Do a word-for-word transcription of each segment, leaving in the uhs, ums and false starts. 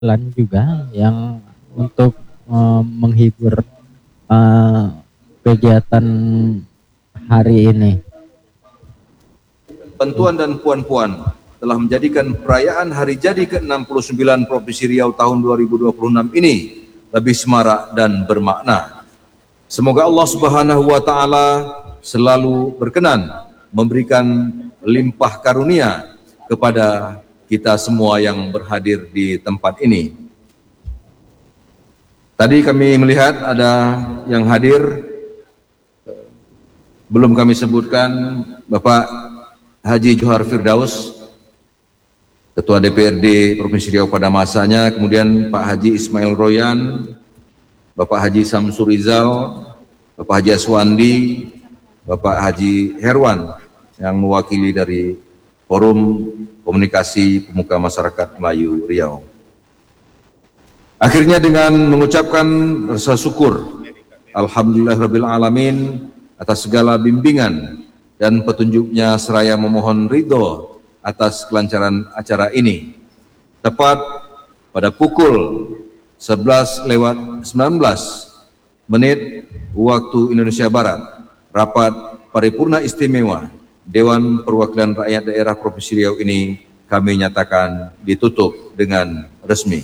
lan juga yang untuk uh, menghibur uh, kegiatan hari ini. Tuan dan puan-puan, telah menjadikan perayaan hari jadi ke enam puluh sembilan Provinsi Riau tahun dua ribu dua puluh enam ini lebih semarak dan bermakna. Semoga Allah Subhanahu wa taala selalu berkenan memberikan limpah karunia kepada kita semua yang berhadir di tempat ini. Tadi kami melihat ada yang hadir, belum kami sebutkan, Bapak Haji Johar Firdaus, Ketua D P R D Provinsi Riau pada masanya, kemudian Pak Haji Ismail Royan, Bapak Haji Samsur Rizal, Bapak Haji Aswandi, Bapak Haji Herwan yang mewakili dari Forum Komunikasi Pemuka Masyarakat Melayu Riau. Akhirnya dengan mengucapkan rasa syukur, Alhamdulillahirabbil alamin atas segala bimbingan dan petunjuknya seraya memohon ridho atas kelancaran acara ini. Tepat pada pukul sebelas lewat sembilan belas menit waktu Indonesia Barat, rapat paripurna istimewa Dewan Perwakilan Rakyat Daerah Provinsi Riau ini kami nyatakan ditutup dengan resmi.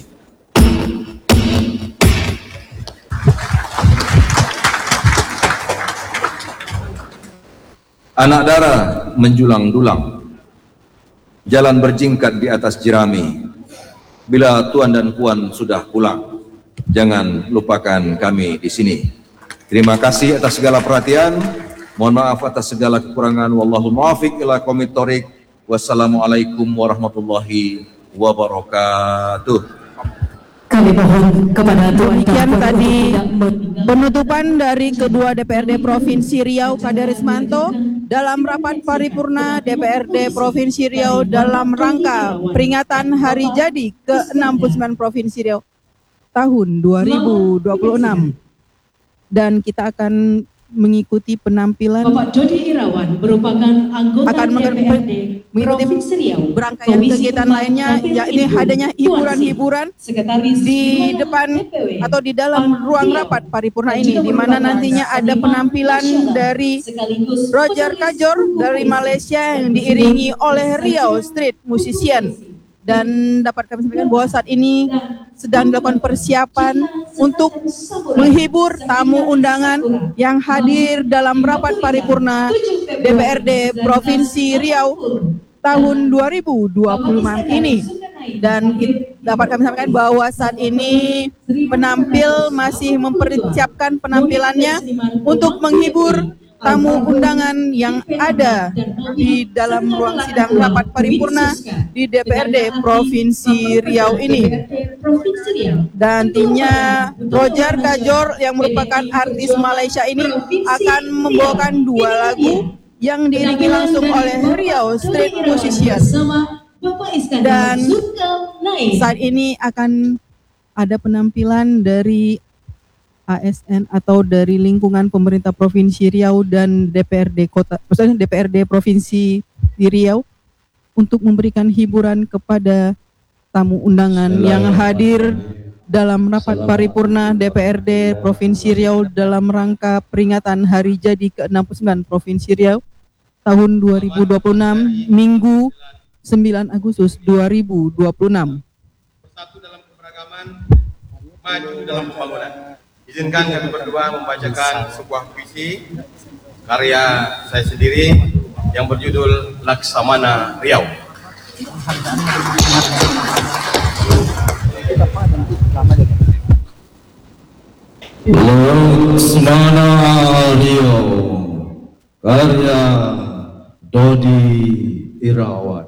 Anak dara menjulang dulang, jalan berjingkat di atas jerami. Bila tuan dan puan sudah pulang, jangan lupakan kami di sini. Terima kasih atas segala perhatian. Mohon maaf atas segala kekurangan. Wallahu muwaffiq ila aqwamit thoriq. Wassalamualaikum warahmatullahi wabarakatuh. Kami mohon kepada demikian tadi penutupan dari Ketua D P R D Provinsi Riau Kader Rismanto dalam rapat paripurna D P R D Provinsi Riau dalam rangka peringatan hari jadi ke enam puluh sembilan Provinsi Riau tahun dua ribu dua puluh enam. Dan kita akan mengikuti penampilan Bapak Dodi Irawan merupakan anggota akan D P R D Provinsi Riau. Berangkaian kegiatan lainnya yakni adanya hiburan-hiburan di depan atau di dalam ruang rapat paripurna ini, di mana nantinya ada penampilan dari Roger Kajor dari Malaysia yang diiringi oleh Riau Street Musician. Dan dapat kami sampaikan bahwa saat ini sedang dilakukan persiapan untuk menghibur tamu undangan yang hadir dalam rapat paripurna D P R D Provinsi Riau tahun dua ribu dua puluh enam ini. Dan dapat kami sampaikan bahwa saat ini penampil masih mempersiapkan penampilannya untuk menghibur tamu undangan yang ada di dalam ruang sidang rapat paripurna di D P R D Provinsi Riau ini. Dan timnya Roger Kajor yang merupakan artis Malaysia ini akan membawakan dua lagu yang diiringi langsung oleh Riau Street Musician. Dan saat ini akan ada penampilan dari A S N atau dari lingkungan pemerintah Provinsi Riau dan D P R D Kota, maksudnya D P R D Provinsi di Riau untuk memberikan hiburan kepada tamu undangan yang hadir dalam rapat paripurna D P R D Provinsi Riau dalam rangka peringatan hari jadi ke enam puluh sembilan Provinsi Riau tahun dua ribu dua puluh enam, Minggu sembilan Agustus dua ribu dua puluh enam. Bersatu dalam keberagaman, maju dalam pembangunan. Izinkan kami berdua membacakan sebuah puisi karya saya sendiri yang berjudul Laksamana Riau. Laksamana Riau karya Dodi Irawan.